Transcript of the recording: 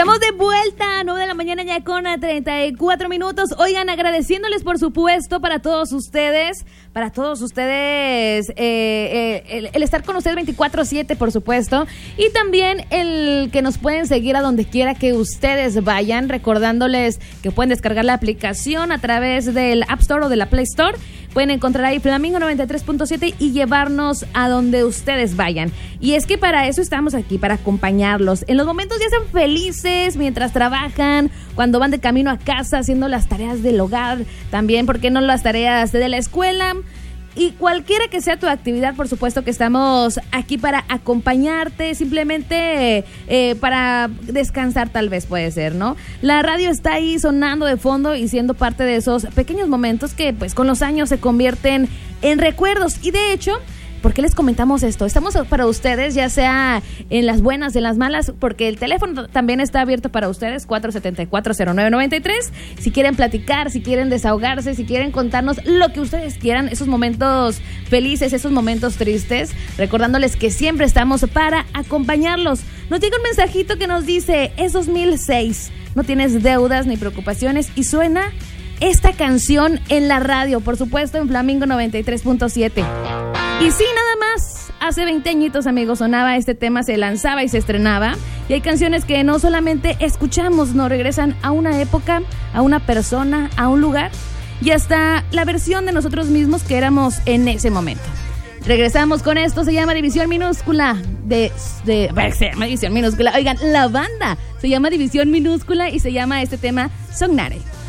Estamos de vuelta, 9 de la mañana ya con 34 minutos. Oigan, agradeciéndoles por supuesto para todos ustedes, el estar con ustedes 24/7 por supuesto, y también el que nos pueden seguir a donde quiera que ustedes vayan, recordándoles que pueden descargar la aplicación a través del App Store o de la Play Store. Pueden encontrar ahí Flamingo 93.7 y llevarnos a donde ustedes vayan. Y es que para eso estamos aquí, para acompañarlos. En los momentos ya sean felices, mientras trabajan, cuando van de camino a casa, haciendo las tareas del hogar, también, ¿por qué no las tareas de la escuela? Y cualquiera que sea tu actividad, por supuesto que estamos aquí para acompañarte, simplemente para descansar tal vez puede ser, ¿no? La radio está ahí sonando de fondo y siendo parte de esos pequeños momentos que pues con los años se convierten en recuerdos. Y de hecho, ¿por qué les comentamos esto? Estamos para ustedes, ya sea en las buenas, en las malas, porque el teléfono también está abierto para ustedes, 474-0993. Si quieren platicar, si quieren desahogarse, si quieren contarnos lo que ustedes quieran, esos momentos felices, esos momentos tristes, recordándoles que siempre estamos para acompañarlos. Nos llega un mensajito que nos dice, es 2006, no tienes deudas ni preocupaciones y suena esta canción en la radio, por supuesto en Flamingo 93.7. Y sí, nada más, hace 20 añitos, amigos, sonaba este tema, se lanzaba y se estrenaba. Y hay canciones que no solamente escuchamos, nos regresan a una época, a una persona, a un lugar y hasta la versión de nosotros mismos que éramos en ese momento. Regresamos con esto, se llama División Minúscula. Se llama División Minúscula. Oigan, la banda se llama División Minúscula y se llama este tema Sognare.